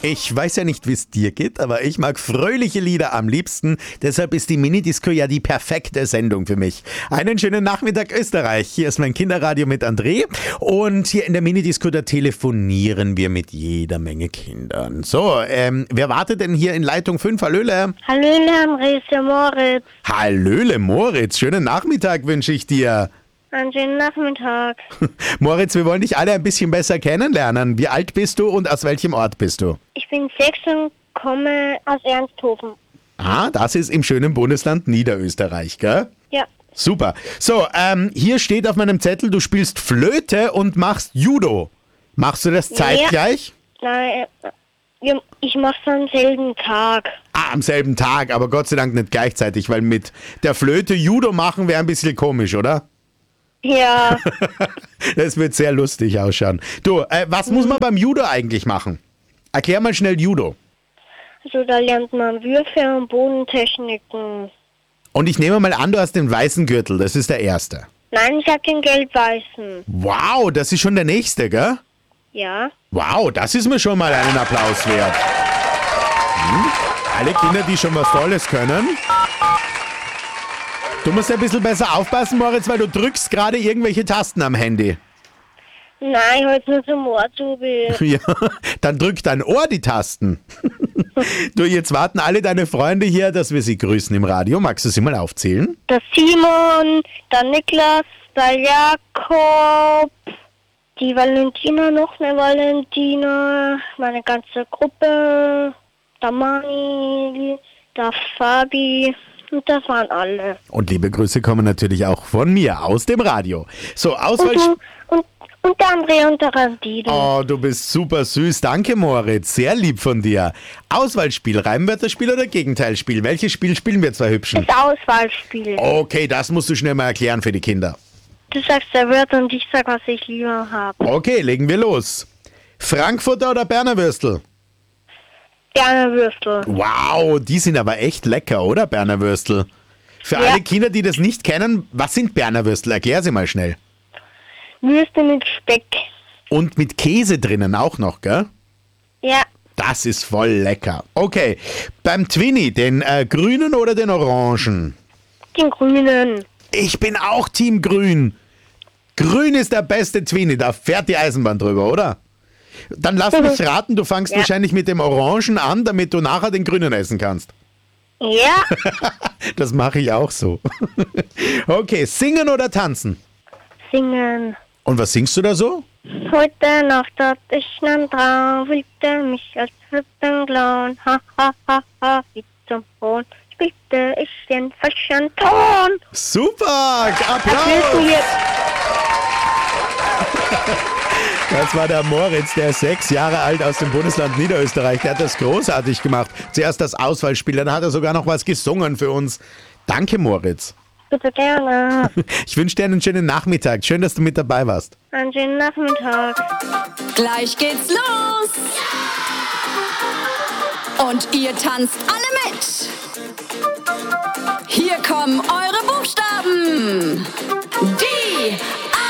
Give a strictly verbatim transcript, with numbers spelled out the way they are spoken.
Ich weiß ja nicht, wie es dir geht, aber ich mag fröhliche Lieder am liebsten. Deshalb ist die Minidisco ja die perfekte Sendung für mich. Einen schönen Nachmittag Österreich. Hier ist mein Kinderradio mit André. Und hier in der Minidisco, da telefonieren wir mit jeder Menge Kindern. So, ähm, wer wartet denn hier in Leitung fünf? Hallöle. Hallöle, André, ist der Moritz. Hallöle, Moritz. Schönen Nachmittag wünsche ich dir. Einen schönen Nachmittag. Moritz, wir wollen dich alle ein bisschen besser kennenlernen. Wie alt bist du und aus welchem Ort bist du? Ich bin sechs und komme aus Ernsthofen. Ah, das ist im schönen Bundesland Niederösterreich, gell? Ja. Super. So, ähm, hier steht auf meinem Zettel, du spielst Flöte und machst Judo. Machst du das zeitgleich? Ja. Nein, ja, ich mach's am selben Tag. Ah, am selben Tag, aber Gott sei Dank nicht gleichzeitig, weil mit der Flöte Judo machen wäre ein bisschen komisch, oder? Ja. Das wird sehr lustig ausschauen. Du, äh, was muss man beim Judo eigentlich machen? Erklär mal schnell Judo. Also da lernt man Würfe und Bodentechniken. Und ich nehme mal an, du hast den weißen Gürtel, das ist der erste. Nein, ich hab den gelb-weißen. Wow, das ist schon der nächste, gell? Ja. Wow, das ist mir schon mal einen Applaus wert. Hm? Alle Kinder, die schon was Tolles können. Du musst ein bisschen besser aufpassen, Moritz, weil du drückst gerade irgendwelche Tasten am Handy. Nein, heute nur zum Ohrzubi. Ja, dann drück dein Ohr die Tasten. Du, jetzt warten alle deine Freunde hier, dass wir sie grüßen im Radio. Magst du sie mal aufzählen? Der Simon, der Niklas, der Jakob, die Valentina, noch eine Valentina, meine ganze Gruppe, der Mani, der Fabi. Und das waren alle. Und liebe Grüße kommen natürlich auch von mir aus dem Radio. So, Auswahl... Und, du, und, und der André und der Randino. Oh, du bist super süß. Danke, Moritz. Sehr lieb von dir. Auswahlspiel, Reimwörterspiel oder Gegenteilspiel? Welches Spiel spielen wir, zwei Hübschen? Das Auswahlspiel. Okay, das musst du schnell mal erklären für die Kinder. Du sagst der Wörter und ich sag, was ich lieber habe. Okay, legen wir los. Frankfurter oder Berner Würstel? Berner Würstel. Wow, die sind aber echt lecker, oder, Berner Würstel? Für Ja. alle Kinder, die das nicht kennen, was sind Berner Würstel? Erklär sie mal schnell. Würste mit Speck. Und mit Käse drinnen auch noch, gell? Ja, Das ist voll lecker. Okay, beim Twinny, den äh, grünen oder den orangen? den Grünen. Ich bin auch Team Grün. Grün ist der beste Twinny, da fährt die Eisenbahn drüber, oder? Dann lass mich raten, du fangst Ja. wahrscheinlich mit dem Orangen an, damit du nachher den Grünen essen kannst. Ja, Das mache ich auch so. Okay, singen oder tanzen? singen. Und was singst du da so? Heute Nacht hatte ich einen Traum, willte mich als Flippen klauen. Ha, ha, ha, ha, wie zum Hohn spielte ich den falschen Ton. Super, Das Applaus! wissen wir. Das war der Moritz, der ist sechs Jahre alt aus dem Bundesland Niederösterreich. Der hat das großartig gemacht. Zuerst das Auswahlspiel, dann hat er sogar noch was gesungen für uns. Danke, Moritz. Bitte gerne. Ich wünsche dir einen schönen Nachmittag. Schön, dass du mit dabei warst. Einen schönen Nachmittag. Gleich geht's los! Und ihr tanzt alle mit! Hier kommen